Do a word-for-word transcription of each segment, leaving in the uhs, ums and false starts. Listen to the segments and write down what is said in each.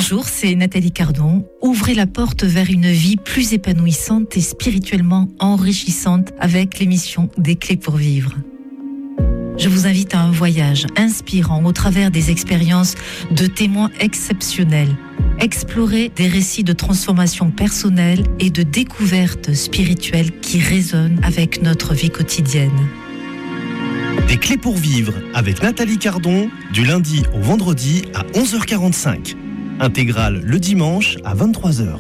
Bonjour, c'est Nathalie Cardon. Ouvrez la porte vers une vie plus épanouissante et spirituellement enrichissante avec l'émission Des Clés pour Vivre. Je vous invite à un voyage inspirant au travers des expériences de témoins exceptionnels. Explorer des récits de transformation personnelle et de découverte spirituelle qui résonnent avec notre vie quotidienne. Des Clés pour Vivre avec Nathalie Cardon, du lundi au vendredi à onze heures quarante-cinq. Intégrale le dimanche à vingt-trois heures.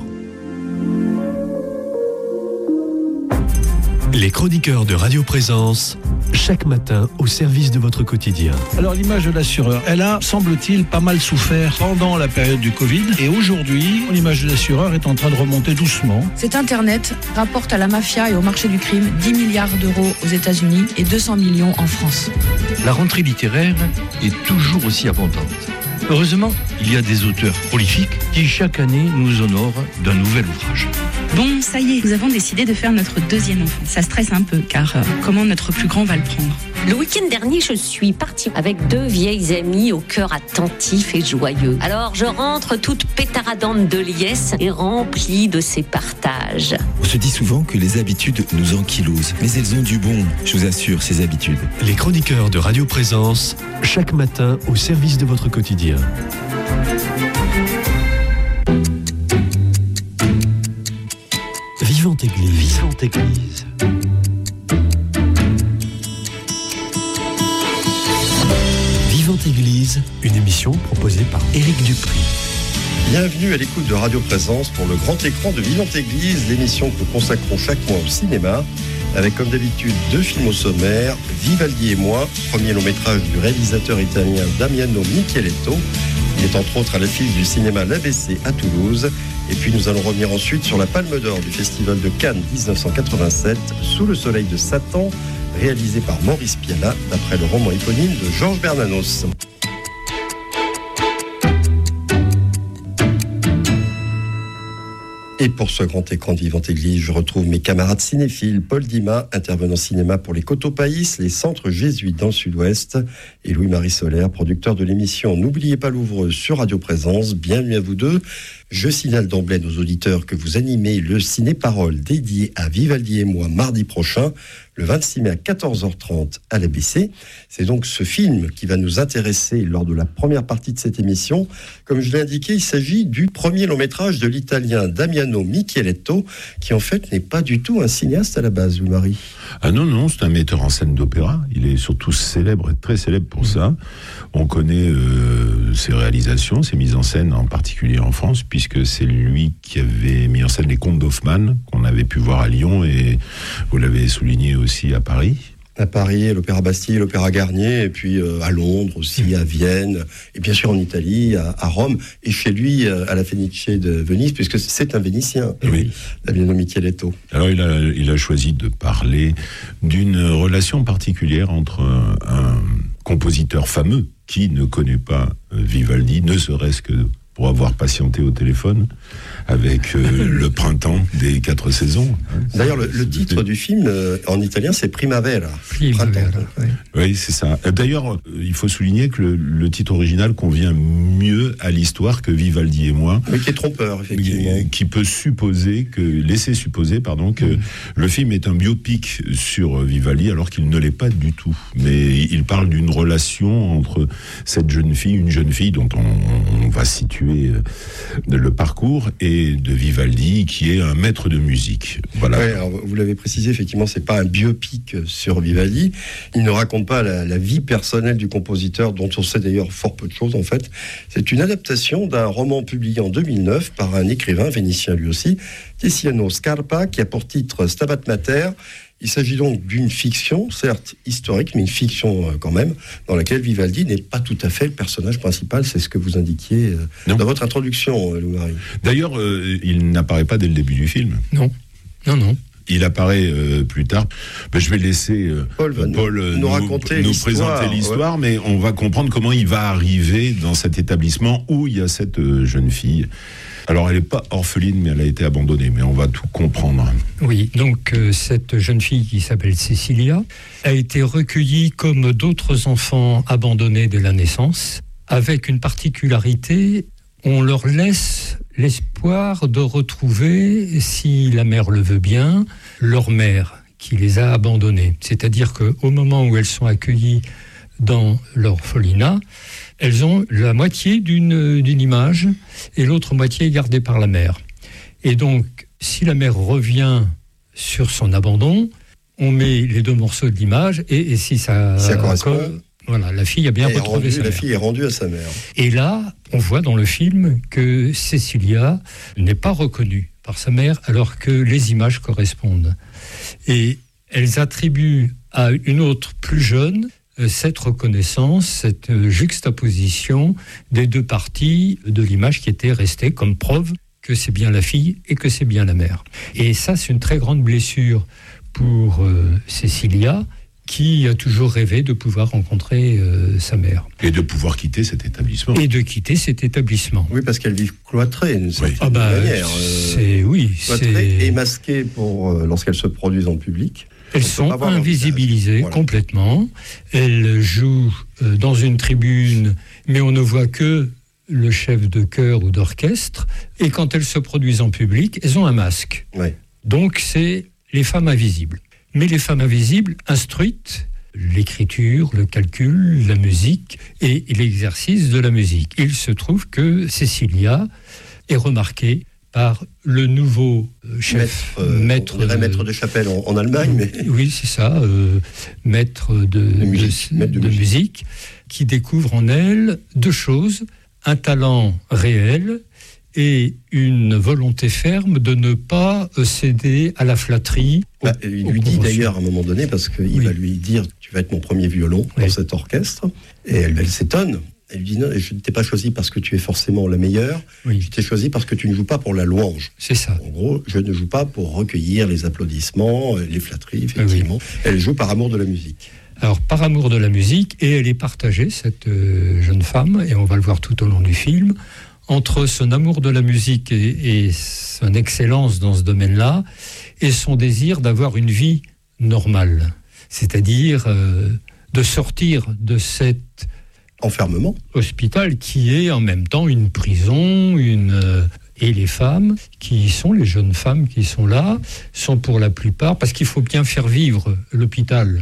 Les chroniqueurs de Radio Présence, chaque matin au service de votre quotidien. Alors l'image de l'assureur, elle a, semble-t-il, pas mal souffert pendant la période du Covid. Et aujourd'hui, l'image de l'assureur est en train de remonter doucement. Cet Internet rapporte à la mafia et au marché du crime dix milliards d'euros aux États-Unis et deux cents millions en France. La rentrée littéraire est toujours aussi abondante. Heureusement, il y a des auteurs prolifiques qui chaque année nous honorent d'un nouvel ouvrage. Bon, ça y est, nous avons décidé de faire notre deuxième enfant. Ça stresse un peu, car euh, comment notre plus grand va le prendre ? Le week-end dernier, je suis partie avec deux vieilles amies au cœur attentif et joyeux. Alors, je rentre toute pétaradante de liesse et remplie de ces partages. On se dit souvent que les habitudes nous ankylosent, mais elles ont du bon, je vous assure, ces habitudes. Les chroniqueurs de Radio Présence, chaque matin au service de votre quotidien. Vivante Église. Vivante Église. Vivante Église, une émission proposée par Éric Dupri. Bienvenue à l'écoute de Radio Présence pour le grand écran de Vivante Église, l'émission que nous consacrons chaque mois au cinéma, avec comme d'habitude deux films au sommaire, Vivaldi et moi, premier long métrage du réalisateur italien Damiano Micheletto. Il est entre autres à l'affiche du cinéma L'A B C à Toulouse. Et puis nous allons revenir ensuite sur la Palme d'Or du Festival de Cannes dix-neuf cent quatre-vingt-sept, Sous le soleil de Satan, réalisé par Maurice Pialat, d'après le roman éponyme de Georges Bernanos. Et pour ce grand écran de Vivante Église, je retrouve mes camarades cinéphiles, Paul Dima, intervenant cinéma pour les Cotopaïs, les centres jésuites dans le sud-ouest, et Louis-Marie Solaire, producteur de l'émission N'oubliez pas l'ouvreuse sur Radio Présence. Bienvenue à vous deux. Je signale d'emblée à nos auditeurs que vous animez le ciné-parole dédié à Vivaldi et moi mardi prochain, le vingt-six mai à quatorze heures trente à l'A B C. C'est donc ce film qui va nous intéresser lors de la première partie de cette émission. Comme je l'ai indiqué, il s'agit du premier long métrage de l'italien Damiano Micheletto, qui en fait n'est pas du tout un cinéaste à la base, Louis-Marie. Ah non, non, c'est un metteur en scène d'opéra. Il est surtout célèbre, très célèbre pour ça. On connaît euh, ses réalisations, ses mises en scène, en particulier en France, puisque c'est lui qui avait mis en scène les Contes d'Hoffmann, qu'on avait pu voir à Lyon, et vous l'avez souligné aussi à Paris. À Paris, à l'Opéra Bastille, l'Opéra Garnier, et puis euh, à Londres aussi, à Vienne, et bien sûr en Italie, à, à Rome, et chez lui, euh, à la Fenice de Venise, puisque c'est un Vénitien, oui. Damiano Micheletto. Alors il a, il a choisi de parler d'une relation particulière entre un, un compositeur fameux qui ne connaît pas Vivaldi, ne serait-ce que pour avoir patienté au téléphone avec euh, le printemps des quatre saisons. D'ailleurs, le, le titre du film euh, en italien, c'est Primavera. Primavera, oui. Oui, c'est ça. D'ailleurs, euh, il faut souligner que le, le titre original convient mieux à l'histoire que Vivaldi et moi. Mais qui est trompeur, effectivement. Qui, qui peut supposer que, laisser supposer, pardon, que mmh. le film est un biopic sur Vivaldi, alors qu'il ne l'est pas du tout. Mais il parle d'une relation entre cette jeune fille, une jeune fille dont on, on va situer le parcours, et de Vivaldi, qui est un maître de musique. Voilà. Ouais, alors vous l'avez précisé, effectivement, c'est pas un biopic sur Vivaldi. Il ne raconte pas la, la vie personnelle du compositeur, dont on sait d'ailleurs fort peu de choses, en fait. C'est une adaptation d'un roman publié en deux mille neuf par un écrivain vénitien lui aussi, Tiziano Scarpa, qui a pour titre Stabat Mater. Il s'agit donc d'une fiction, certes historique, mais une fiction quand même, dans laquelle Vivaldi n'est pas tout à fait le personnage principal. C'est ce que vous indiquiez dans votre introduction, Louis-Marie. D'ailleurs, euh, il n'apparaît pas dès le début du film. Non, non, non. Il apparaît euh, plus tard. Ben, je vais laisser euh, Paul, va Paul nous, nous, nous, raconter nous l'histoire, présenter l'histoire, ouais. Mais on va comprendre comment il va arriver dans cet établissement où il y a cette euh, jeune fille. Alors, elle n'est pas orpheline, mais elle a été abandonnée. Mais on va tout comprendre. Oui, donc euh, cette jeune fille qui s'appelle Cecilia a été recueillie comme d'autres enfants abandonnés dès la naissance, avec une particularité, on leur laisse l'espoir de retrouver, si la mère le veut bien, leur mère qui les a abandonnés. C'est-à-dire qu'au moment où elles sont accueillies dans l'orphelinat, elles ont la moitié d'une, d'une image et l'autre moitié est gardée par la mère. Et donc, si la mère revient sur son abandon, on met les deux morceaux de l'image et, et si ça, ça correspond, colle, voilà, la fille a bien retrouvé rendu, sa la mère. fille est rendue à sa mère. Et là, on voit dans le film que Cécilia n'est pas reconnue par sa mère alors que les images correspondent. Et elles attribuent à une autre plus jeune cette reconnaissance, cette juxtaposition des deux parties de l'image qui était restée comme preuve que c'est bien la fille et que c'est bien la mère. Et ça, c'est une très grande blessure pour euh, Cécilia, qui a toujours rêvé de pouvoir rencontrer euh, sa mère. Et de pouvoir quitter cet établissement. Et de quitter cet établissement. Oui, parce qu'elle vit cloîtrée d'une certaine ah bah, manière. C'est, oui, cloîtrée c'est... et masquée pour, euh, lorsqu'elles se produisent en public. Elles sont invisibilisées voilà. complètement. Elles jouent euh, dans une tribune, mais on ne voit que le chef de chœur ou d'orchestre. Et quand elles se produisent en public, elles ont un masque. Ouais. Donc c'est les femmes invisibles. Mais les femmes invisibles instruites, l'écriture, le calcul, la musique et l'exercice de la musique. Il se trouve que Cécilia est remarquée par le nouveau chef, maître, euh, maître, on dirait maître de chapelle en, en Allemagne. Mais... Oui, c'est ça, euh, maître de, de, musique, de, maître de, de musique. musique, qui découvre en elle deux choses, un talent réel et une volonté ferme de ne pas céder à la flatterie. Bah, au, il lui dit d'ailleurs à un moment donné, parce qu'il oui. va lui dire « tu vas être mon premier violon oui. dans cet orchestre », et elle, elle s'étonne. Elle lui dit non, je ne t'ai pas choisi parce que tu es forcément la meilleure, oui. je t'ai choisi parce que tu ne joues pas pour la louange. C'est ça. En gros, je ne joue pas pour recueillir les applaudissements, les flatteries, effectivement. Oui. Elle joue par amour de la musique. Alors, par amour de la musique, et elle est partagée, cette euh, jeune femme, et on va le voir tout au long du film, entre son amour de la musique et, et son excellence dans ce domaine-là, et son désir d'avoir une vie normale. C'est-à-dire euh, de sortir de cette... enfermement. Hôpital qui est en même temps une prison, une euh, et les femmes qui sont les jeunes femmes qui sont là sont pour la plupart parce qu'il faut bien faire vivre l'hôpital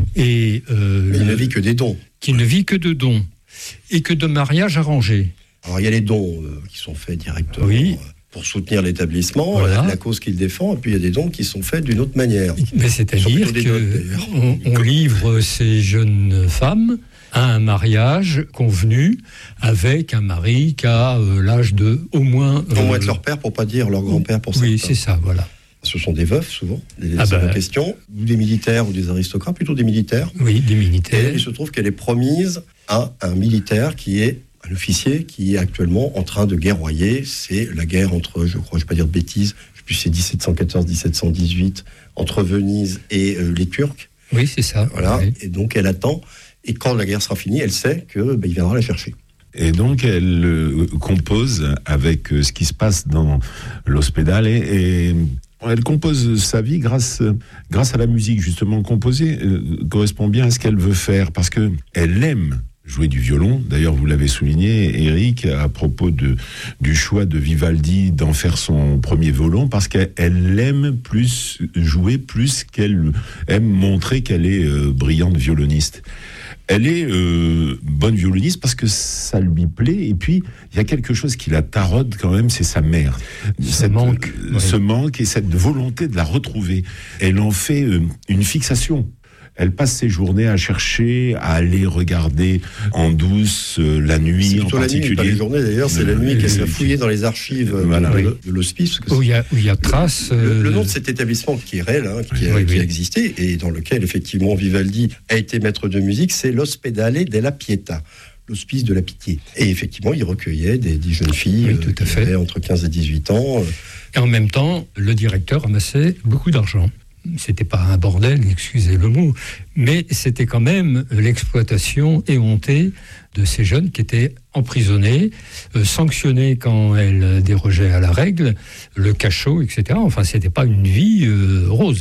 et euh, mais il ne vit que des dons. Qui ne vit que de dons et que de mariages arrangés. Alors il y a les dons euh, qui sont faits directement. Oui. Euh, pour soutenir l'établissement, voilà. la, la cause qu'il défend, et puis il y a des dons qui sont faits d'une autre manière. Mais c'est-à-dire qu'on on livre ces jeunes femmes à un mariage convenu avec un mari qui a euh, l'âge de au moins... Euh, au moins être leur père, pour pas dire leur grand-père pour Oui, certains. c'est ça, voilà. Ce sont des veufs, souvent, les ah bah, questions, ou des militaires ou des aristocrates, plutôt des militaires. Oui, des militaires. Et il se trouve qu'elle est promise à un militaire qui est un officier qui est actuellement en train de guerroyer. C'est la guerre entre, je crois, je ne vais pas dire de bêtises, je sais plus, c'est dix-sept cent quatorze dix-sept cent dix-huit, entre Venise et euh, les Turcs. Oui, c'est ça. Voilà, oui. Et donc elle attend, et quand la guerre sera finie, elle sait qu'il ben, viendra la chercher. Et donc elle euh, compose avec euh, ce qui se passe dans l'hospital et, et elle compose sa vie grâce, grâce à la musique. Justement, composer euh, correspond bien à ce qu'elle veut faire parce qu'elle aime jouer du violon. D'ailleurs, vous l'avez souligné, Eric, à propos de, du choix de Vivaldi d'en faire son premier violon, parce qu'elle aime plus jouer, plus qu'elle aime montrer qu'elle est euh, brillante violoniste. Elle est euh, bonne violoniste parce que ça lui plaît, et puis il y a quelque chose qui la taraude quand même, c'est sa mère. Ce cette, manque. Euh, ce manque et cette volonté de la retrouver. Elle en fait euh, une fixation. Elle passe ses journées à chercher, à aller regarder en douce euh, la nuit en particulier. La nuit, pas les journées d'ailleurs, c'est la nuit qu'elle va fouiller dans les archives voilà, de, oui. de l'hospice. Où il y a, où il y a trace. Euh, le, le de... nom de cet établissement qui est réel, hein, qui, a, oui, qui oui. a existé, et dans lequel effectivement Vivaldi a été maître de musique, c'est l'Ospedale della Pietà, l'hospice de la pitié. Et effectivement, il recueillait des, des jeunes filles oui, tout à qui fait. avaient entre quinze et dix-huit ans. Et en même temps, le directeur amassait beaucoup d'argent. C'était pas un bordel, excusez le mot, mais c'était quand même l'exploitation éhontée de ces jeunes qui étaient emprisonnés, euh, sanctionnés quand elles dérogeaient à la règle, le cachot, et cetera. Enfin, c'était pas une vie euh, rose.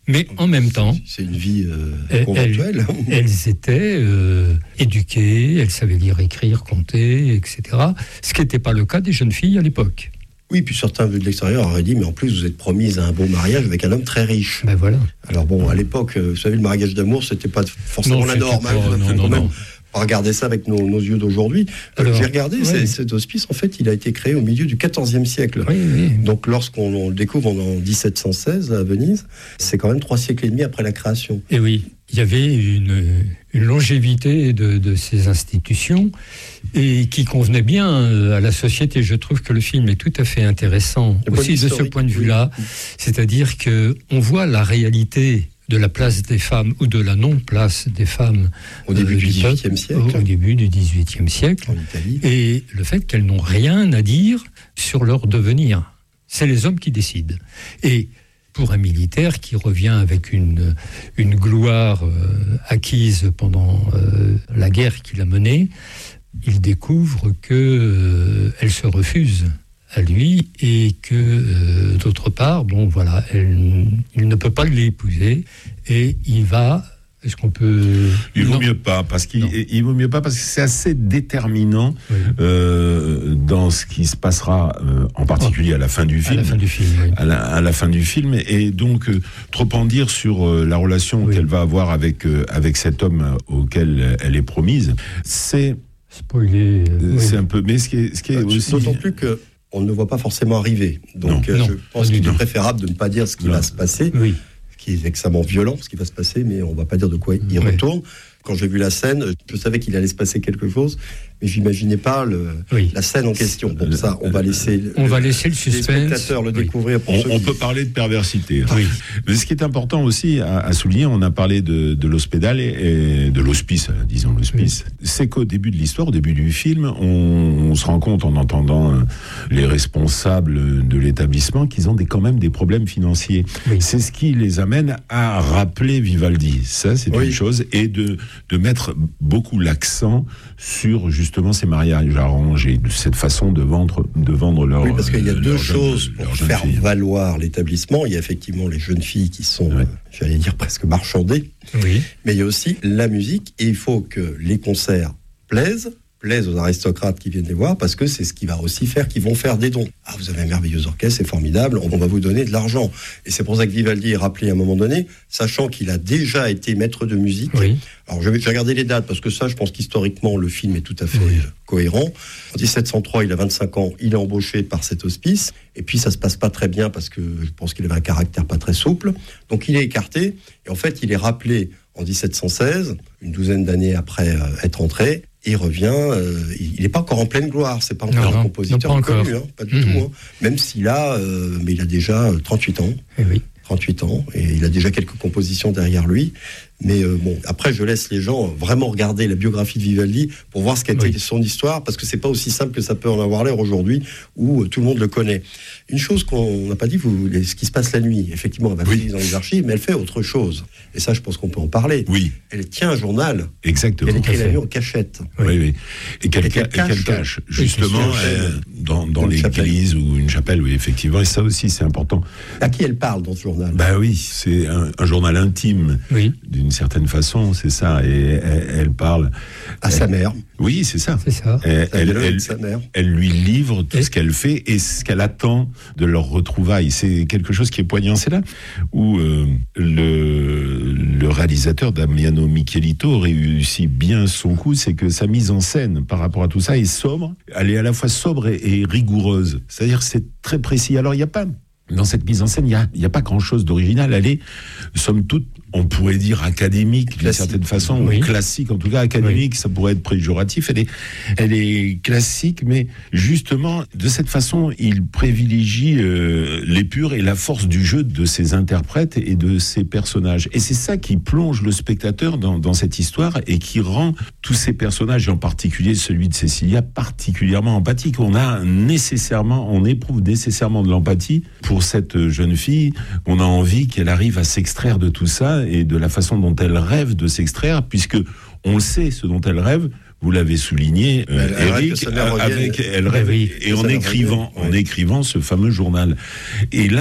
Mais en même temps, c'est une vie euh, elles, conventuelle. Elles étaient euh, éduquées, elles savaient lire, écrire, compter, et cetera. Ce qui n'était pas le cas des jeunes filles à l'époque. Oui, puis certains vus de l'extérieur auraient dit, mais en plus vous êtes promise à un beau mariage avec un homme très riche. Ben voilà. Alors bon, à l'époque, vous savez, le mariage d'amour, c'était pas forcément non, la norme. Pas, hein, non, faut non, quand même non. pas regarder ça avec nos, nos yeux d'aujourd'hui. Alors, j'ai regardé, ouais. Cet hospice, en fait, il a été créé au milieu du quatorzième siècle. Oui, oui. Donc lorsqu'on on le découvre en dix-sept cent seize à Venise, c'est quand même trois siècles et demi après la création. Et oui, il y avait une, une longévité de, de ces institutions et qui convenait bien à la société. Je trouve que le film est tout à fait intéressant aussi de ce point de vue-là. Oui. C'est-à-dire qu'on voit la réalité de la place des femmes ou de la non-place des femmes au début euh, du dix-huitième siècle. Au, au début du dix-huitième siècle. En Italie. Et le fait qu'elles n'ont rien à dire sur leur devenir. C'est les hommes qui décident. Et pour un militaire qui revient avec une, une gloire euh, acquise pendant euh, la guerre qu'il a menée, il découvre qu'elle euh, se refuse à lui et que euh, d'autre part, bon voilà, elle, il ne peut pas l'épouser et il va. Est-ce qu'on peut... Il vaut non. mieux pas, parce qu'il il vaut mieux pas parce que c'est assez déterminant oui. euh, dans ce qui se passera, euh, en particulier à la fin du film. À la fin du film, oui. À la, à la fin du film, et donc euh, trop en dire sur euh, la relation oui. qu'elle va avoir avec euh, avec cet homme auquel elle est promise. C'est spoiler. Euh, c'est oui. un peu, mais ce qui est, ce qui est euh, aussi... d'autant plus que on ne le voit pas forcément arriver. Donc euh, non, je pense qu'il est préférable de ne pas dire ce qui non. va se passer. Oui. Qui est extrêmement violent, ce qui va se passer, mais on ne va pas dire de quoi il oui. retourne. Quand j'ai vu la scène, je savais qu'il allait se passer quelque chose, mais je n'imaginais pas le, oui. la scène en question. Bon, ça, on va laisser, on le, va laisser le suspense. Les spectateurs le oui. découvrir. Pour on ceux on qui... peut parler de perversité. Oui. Mais ce qui est important aussi à, à souligner, on a parlé de, de l'hospital et, et de l'hospice, disons l'hospice, oui. c'est qu'au début de l'histoire, au début du film, on, on se rend compte en entendant les responsables de l'établissement qu'ils ont des, quand même des problèmes financiers. Oui. C'est ce qui les amène à rappeler Vivaldi. Ça, c'est oui. une chose. Et de, de mettre beaucoup l'accent sur justement ces mariages arrangés et de cette façon de vendre, de vendre leur. Oui, parce qu'il y a deux choses jeune, pour faire filles. valoir l'établissement. Il y a effectivement les jeunes filles qui sont, ouais. j'allais dire, presque marchandées. Oui. Mais il y a aussi la musique. Et il faut que les concerts plaisent, plaisent aux aristocrates qui viennent les voir, parce que c'est ce qui va aussi faire qu'ils vont faire des dons. Ah, vous avez un merveilleux orchestre, c'est formidable, on va vous donner de l'argent. Et c'est pour ça que Vivaldi est rappelé à un moment donné, sachant qu'il a déjà été maître de musique. Oui. Alors, je vais, je vais regarder les dates, parce que ça, je pense qu'historiquement, le film est tout à fait oui. cohérent. En dix-sept cent trois, il a vingt-cinq ans, il est embauché par cet hospice, et puis ça se passe pas très bien, parce que je pense qu'il avait un caractère pas très souple. Donc, il est écarté, et en fait, il est rappelé en dix-sept cent seize, une douzaine d'années après euh, être entré, et il revient, euh, il n'est pas encore en pleine gloire, c'est pas encore non, un compositeur non, pas connu, hein, pas du mmh. tout, hein. Même s'il a, euh, mais il a déjà trente-huit ans. Et oui. trente-huit ans, et il a déjà quelques compositions derrière lui. Mais euh, bon, après, je laisse les gens vraiment regarder la biographie de Vivaldi pour voir ce qu'a été oui. son histoire, parce que c'est pas aussi simple que ça peut en avoir l'air aujourd'hui, où euh, tout le monde le connaît. Une chose qu'on n'a pas dit, vous, ce qui se passe la nuit, effectivement, elle va oui. dans les archives, mais elle fait autre chose. Et ça, je pense qu'on peut en parler. Oui. Elle tient un journal. Exactement. Elle écrit la nuit en cachette. Oui, oui. oui. Et qu'elle, et qu'elle cache, cache, cache justement, euh, dans, dans, dans l'église chapelle. ou une chapelle, oui, effectivement. Et ça aussi, c'est important. À qui elle parle dans ce journal ? Bah oui, c'est un, un journal intime, oui. d'une certaine façon, c'est ça. Et elle, elle parle à elle, sa mère. Oui, c'est ça. C'est ça. Elle, elle, elle, sa mère. elle lui livre tout et ce qu'elle fait et ce qu'elle attend de leur retrouvailles. C'est quelque chose qui est poignant. C'est là où euh, le, le réalisateur Damiano Michelito réussit bien son coup, c'est que sa mise en scène par rapport à tout ça est sobre. Elle est à la fois sobre et, et rigoureuse. C'est-à-dire c'est très précis. Alors il n'y a pas dans cette mise en scène, il n'y a, il y a pas grand-chose d'original. Elle est, somme toute, on pourrait dire académique d'une certaine façon, oui. ou classique, en tout cas académique, oui. ça pourrait être péjoratif. Elle est, elle est classique, mais justement, de cette façon, il privilégie euh, l'épure et la force du jeu de ses interprètes et de ses personnages. Et c'est ça qui plonge le spectateur dans, dans cette histoire et qui rend tous ces personnages, et en particulier celui de Cécilia, particulièrement empathique. On a nécessairement, on éprouve nécessairement de l'empathie pour cette jeune fille. On a envie qu'elle arrive à s'extraire de tout ça et de la façon dont elle rêve de s'extraire, puisque on le sait, ce dont elle rêve, vous l'avez souligné, euh, elle Eric, rêve avec, elle rêve, oui, et en écrivant, en écrivant ce fameux journal. Et là,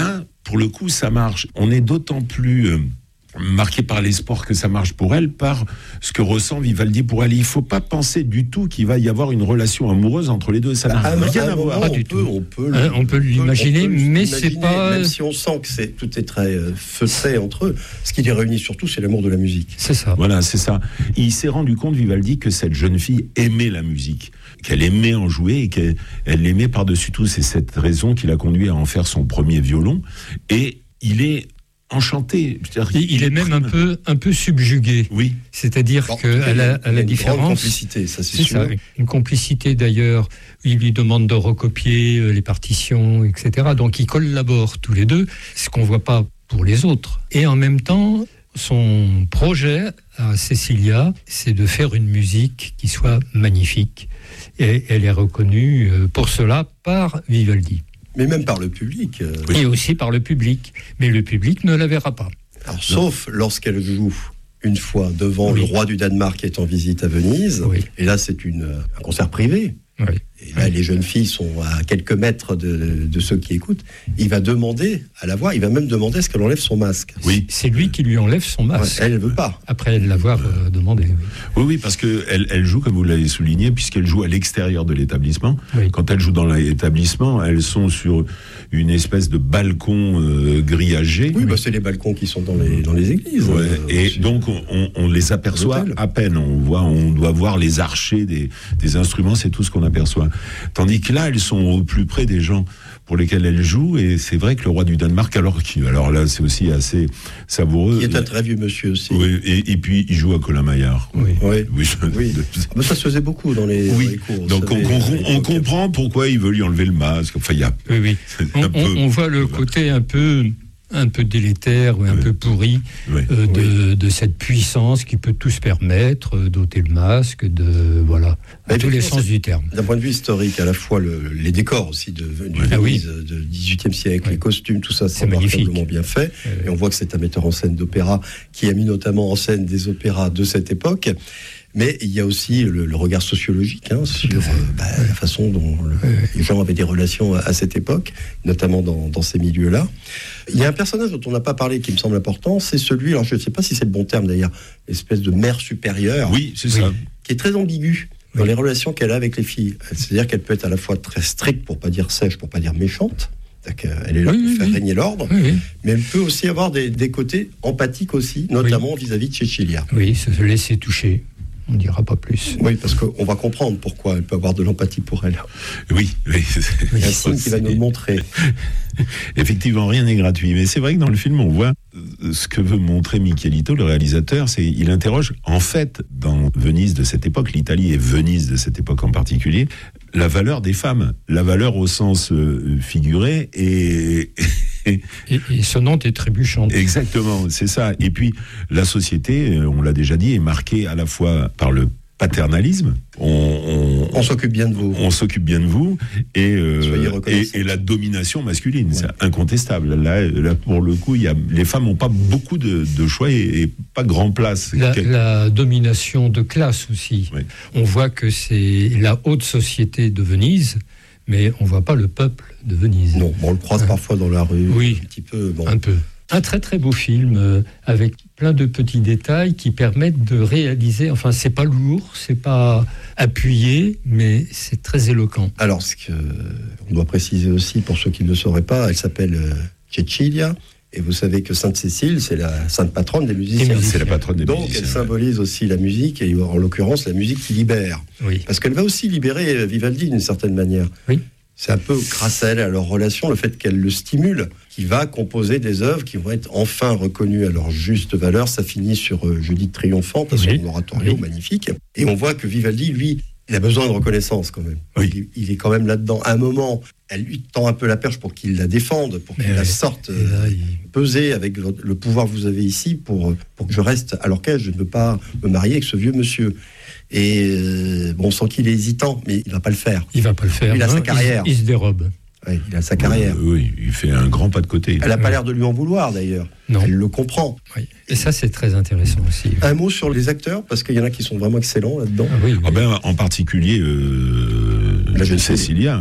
pour le coup, ça marche. On est d'autant plus euh, marqué par l'espoir que ça marche pour elle, par ce que ressent Vivaldi pour elle. Il ne faut pas penser du tout qu'il va y avoir une relation amoureuse entre les deux. Ça n'a Ah, rien à à voir. moment, du on tout. peut, on peut, Hein, on peut l'imaginer, on peut mais l'imaginer, c'est pas- Même si on sent que c'est, tout est très euh, feutré entre eux, ce qui les réunit surtout, c'est l'amour de la musique. C'est ça. Voilà, c'est ça. Il s'est rendu compte, Vivaldi, que cette jeune fille aimait la musique, qu'elle aimait en jouer et qu'elle elle l'aimait par-dessus tout. C'est cette raison qui l'a conduit à en faire son premier violon. Et il est enchanté. C'est-à-dire, Il, il est même un peu, un peu subjugué. Oui. C'est-à-dire Bon, qu'à il y a- la, à il y a la une différence. grande complicité, ça, c'est C'est sûr. ça, oui. Une complicité d'ailleurs. Il lui demande de recopier euh, les partitions, et cetera. Donc ils collaborent tous les deux, ce qu'on ne voit pas pour les autres. Et en même temps, son projet à Cecilia, c'est de faire une musique qui soit magnifique. Et elle est reconnue euh, pour cela par Vivaldi. Mais même par le public. euh, Et aussi par le public. Mais le public ne la verra pas. alors, sauf lorsqu'elle joue une fois devant Oui. le roi du Danemark qui est en visite à Venise. Oui. Et là, c'est une, euh, un concert privé. Oui. Et là, les jeunes filles sont à quelques mètres de, de ceux qui écoutent. Il va demander à la voir, il va même demander à ce qu'elle enlève son masque. Oui. C'est lui qui lui enlève son Ouais, masque. elle ne veut pas. Après l'avoir euh, demandé. Oui. Oui, oui, parce qu'elle elle joue, comme vous l'avez souligné, puisqu'elle joue à l'extérieur de l'établissement. Oui. Quand elles jouent dans l'établissement, elles sont sur une espèce de balcon euh, grillagé. Oui, bah, c'est les balcons qui sont dans les, dans les églises. Ouais, Euh, et c'est- donc on, on- on les aperçoit L'hôtel. à peine. On voit, on doit voir les archers des, des instruments, c'est tout ce qu'on aperçoit. Tandis que là, elles sont au plus près des gens pour lesquels elles jouent. Et c'est vrai que le roi du Danemark, alors qui, alors là, c'est aussi assez savoureux. Qui est un très vieux monsieur aussi. Oui, et, et puis il joue à Colin Maillard. Oui. Oui. Oui, je- Oui. Ah, bah, ça se faisait beaucoup dans les, Oui. dans les cours. vous Donc on, savez, on- à on l'époque. comprend pourquoi il veut lui enlever le masque. Enfin, il y a Oui, oui. On, un peu- on- on voit le côté un peu, un peu délétère ou un Ouais. peu pourri ouais. euh, de, de cette puissance qui peut tout se permettre, euh, d'ôter le masque, de voilà, à Mais tous les effectivement, sens c'est- du terme. D'un point de vue historique, à la fois le- les décors aussi de, du Ah oui. Venise de dix-huitième siècle, Oui. les costumes, tout ça, C'est c'est remarquablement magnifique. bien fait. Euh, Et on voit que c'est un metteur en scène d'opéra qui a mis notamment en scène des opéras de cette époque. Mais il y a aussi le, le regard sociologique hein, sur euh, bah, la façon dont le- les gens avaient des relations à, à cette époque, notamment dans, dans ces milieux-là. Il y a un personnage dont on n'a pas parlé qui me semble important, c'est celui, alors je ne sais pas si c'est le bon terme d'ailleurs, l'espèce de mère supérieure, Oui, c'est Oui. ça. qui est très ambiguë dans Oui. les relations qu'elle a avec les filles. C'est-à-dire qu'elle peut être à la fois très stricte, pour pas dire sèche, pour pas dire méchante. C'est-à-dire qu'elle est là Oui, pour oui, faire oui. régner l'ordre, oui, oui. mais elle peut aussi avoir des, des côtés empathiques aussi, notamment vis-à-vis de Cecilia. Oui, se laisser toucher. On ne dira pas plus. Oui, parce qu'on va comprendre pourquoi elle peut avoir de l'empathie pour elle. Oui, oui. Il y a un signe qui va nous le montrer. Effectivement, rien n'est gratuit. Mais c'est vrai que dans le film, on voit euh, ce que veut montrer Michelito, le réalisateur. C'est il interroge, en fait, dans Venise de cette époque, l'Italie et Venise de cette époque en particulier, la valeur des femmes. La valeur au sens euh, figuré et... Et, et sonnante et trébuchante. Exactement, c'est ça. Et puis, la société, euh, on l'a déjà dit, est marquée à la fois par le paternalisme. On, on, On s'occupe bien de vous. on s'occupe bien de vous et, euh, Soyez et, reconnaissants. et la domination masculine, c'est incontestable. Là, là, pour le coup, il y a, les femmes n'ont pas beaucoup de, de choix et, et pas grand place. La, Quel- la domination de classe aussi. Oui. On voit que c'est la haute société de Venise, mais on ne voit pas le peuple de Venise. Non, bon, on le croise Ouais. parfois dans la rue, Oui. un petit peu. Bon. Un peu. Un très très beau film euh, avec plein de petits détails qui permettent de réaliser. Enfin, c'est pas lourd, c'est pas appuyé, mais c'est très éloquent. Alors, ce que on doit préciser aussi pour ceux qui ne le sauraient pas, elle s'appelle euh, Cecilia. Et vous savez que Sainte-Cécile, c'est la sainte patronne des musiciens. Des musiciens. C'est la patronne des Donc, musiciens. elle symbolise aussi la musique, et en l'occurrence, la musique qui libère. Oui. Parce qu'elle va aussi libérer euh, Vivaldi d'une certaine manière. Oui. C'est un peu grâce à elle, à leur relation, le fait qu'elle le stimule, qui va composer des œuvres qui vont être enfin reconnues à leur juste valeur. Ça finit sur euh, Judith triomphante, à son Oui. oratorio Oui. magnifique. Et on voit que Vivaldi, lui, il a besoin de reconnaissance quand même. Oui. Il, il est quand même là-dedans. À un moment, elle lui tend un peu la perche pour qu'il la défende, pour qu'il Mais la ouais. sorte, Et euh, là, il- peser avec le, le pouvoir que vous avez ici pour, euh, pour que je reste à l'orchestre. Je ne veux pas me marier avec ce vieux monsieur. Et euh, bon, on sent qu'il est hésitant, mais il ne va pas le faire. il va pas le faire. Il a sa hein, carrière. Il, se dérobe. Ouais, il a sa carrière. Euh, oui, il fait un grand pas de côté. Elle n'a pas Ouais. l'air de lui en vouloir d'ailleurs. Non. Elle le comprend. Oui. Et ça, c'est très intéressant aussi. Un mot sur les acteurs, parce qu'il y en a qui sont vraiment excellents là-dedans. Ah oui, oui. Ah ben, en particulier, euh, La jeune fille. Cecilia, euh, Oui.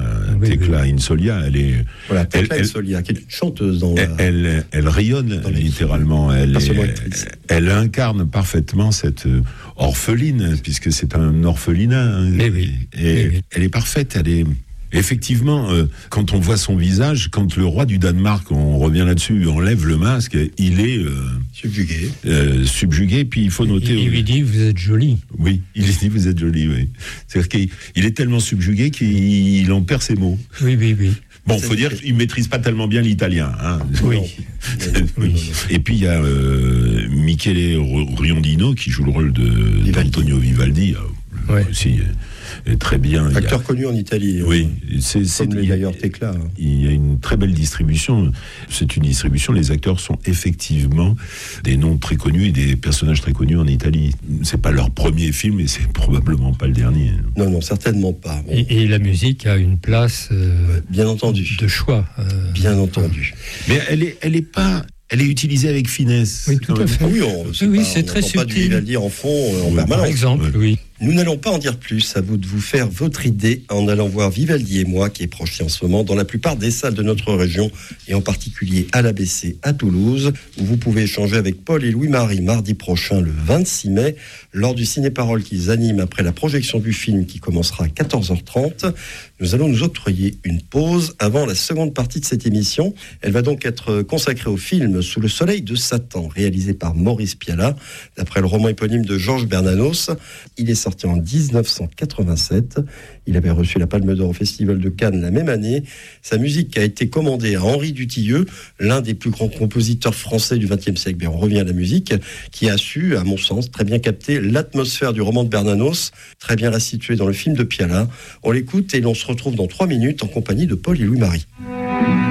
oui, Tecla oui. Insolia, elle est... Voilà, Tecla elle, Insolia, qui est une chanteuse dans elle, la... elle, elle rayonne dans littéralement. Elle, est, elle incarne parfaitement cette orpheline, puisque c'est un orphelinat. Hein, mais oui, et mais oui. Elle est parfaite, elle est... Effectivement, euh, quand on voit son visage, quand le roi du Danemark, on revient là-dessus, enlève le masque, il est euh, subjugué. Euh, subjugué. Puis il faut noter. Il, il lui dit vous êtes jolie. Oui, il lui dit vous êtes jolie. Oui. C'est-à-dire qu'il il est tellement subjugué qu'il en perd ses mots. Oui, oui, oui. Bon, il faut dire qu'il ne maîtrise pas tellement bien l'italien. Hein. Oui. oui. Et puis il y a euh, Michele Riondino qui joue le rôle de d'Antonio Vivaldi. Euh, ouais. Aussi. Et très bien. Acteur a... connu en Italie. Oui, c'est, c'est comme d'ailleurs Tecla. Hein. Il y a une très belle distribution. C'est une distribution. Les acteurs sont effectivement des noms très connus et des personnages très connus en Italie. C'est pas leur premier film et c'est probablement pas le dernier. Non, non, certainement pas. Bon. Et, et la musique a une place, euh, bien entendu, de choix. Euh... Bien entendu. Mais elle est, elle est pas. Elle est utilisée avec finesse. Oui, tout à fait. Oui, on, c'est, oui, pas, c'est on très subtil. Pas du Vivaldi en fond, euh, en oui, permanence. Par exemple, oui. oui. Nous n'allons pas en dire plus, à vous de vous faire votre idée en allant voir Vivaldi et moi, qui est projeté en ce moment dans la plupart des salles de notre région, et en particulier à l'A B C à Toulouse, où vous pouvez échanger avec Paul et Louis-Marie mardi prochain, le vingt-six mai, lors du ciné-parole qu'ils animent après la projection du film qui commencera à quatorze heures trente. Nous allons nous octroyer une pause avant la seconde partie de cette émission. Elle va donc être consacrée au film Sous le soleil de Satan, réalisé par Maurice Pialat, d'après le roman éponyme de Georges Bernanos. Il est sorti en dix-neuf cent quatre-vingt-sept. Il avait reçu la Palme d'Or au Festival de Cannes la même année. Sa musique a été commandée à Henri Dutilleux, l'un des plus grands compositeurs français du vingtième siècle. Mais on revient à la musique, qui a su, à mon sens, très bien capter l'atmosphère du roman de Bernanos, très bien la situer dans le film de Pialat. On l'écoute et l'on se retrouve dans trois minutes en compagnie de Paul et Louis-Marie.